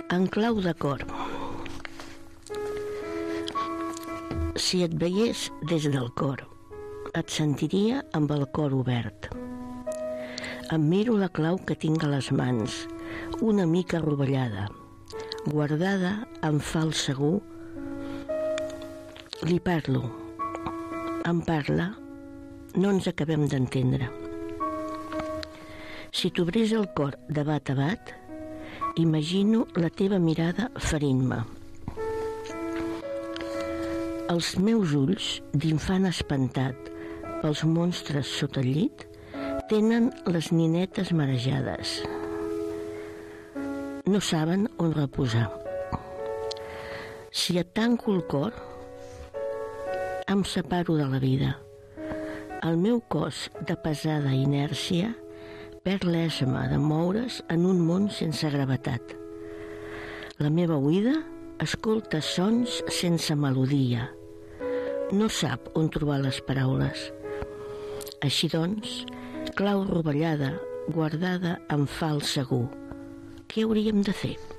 En clau de cor. Si et veiés des del cor, et sentiria amb el cor obert. Em miro la clau que tinc a les mans, una mica rovellada, guardada en fals segur. Li parlo, em parla, no ens acabem d'entendre. Si t'obrís el cor de bat a bat, imagino la teva mirada ferint-me. Els meus ulls, d'infant espantat pels monstres sota el llit, tenen les ninetes marejades. No saben on reposar. Si et tanco el cor, em separo de la vida. El meu cos de pesada inèrcia perd l'esma de moure's en un món sense gravetat. La meva oïda escolta sons sense melodia. No sap on trobar les paraules. Així doncs, clau rovellada, guardada en fals segur. Què hauríem de fer?